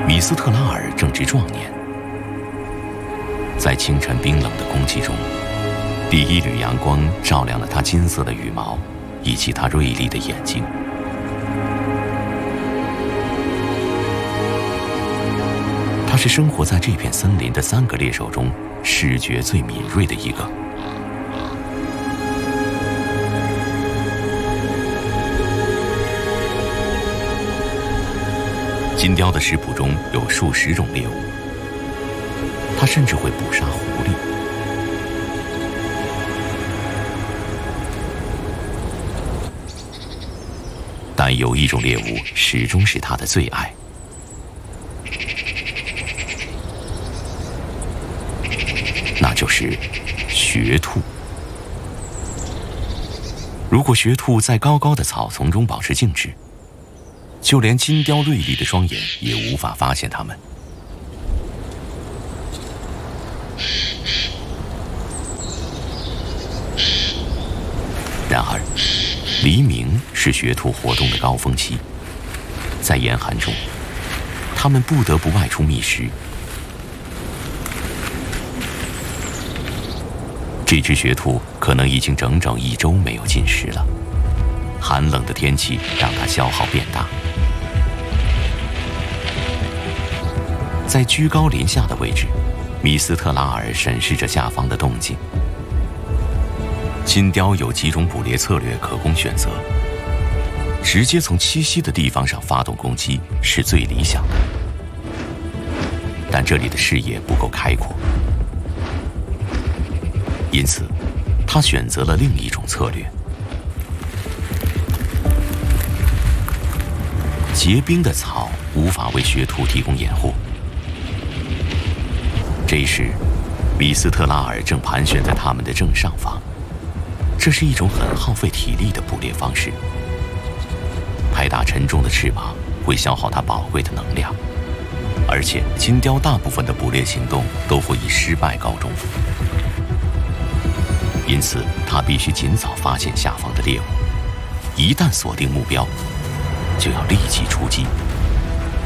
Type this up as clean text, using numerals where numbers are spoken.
米斯特拉尔正值壮年，在清晨冰冷的空气中，第一缕阳光照亮了他金色的羽毛，以及他锐利的眼睛。他是生活在这片森林的3个猎手中视觉最敏锐的一个。金雕的食谱中有数十种猎物，他甚至会捕杀狐狸。但有一种猎物始终是他的最爱，那就是学兔。如果学兔在高高的草丛中保持静止，就连金雕锐利的双眼也无法发现它们。然而，黎明是学兔活动的高峰期，在严寒中，它们不得不外出觅食。这只学兔可能已经整整1周没有进食了，寒冷的天气让它消耗变大。在居高临下的位置，米斯特拉尔审视着下方的动静。金雕有几种捕猎策略可供选择，直接从栖息的地方上发动攻击是最理想的，但这里的视野不够开阔，因此他选择了另一种策略。结冰的草无法为学兔提供掩护。这时，米斯特拉尔正盘旋在他们的正上方。这是一种很耗费体力的捕猎方式。拍打沉重的翅膀会消耗它宝贵的能量，而且金雕大部分的捕猎行动都会以失败告终。因此，它必须尽早发现下方的猎物，一旦锁定目标，就要立即出击。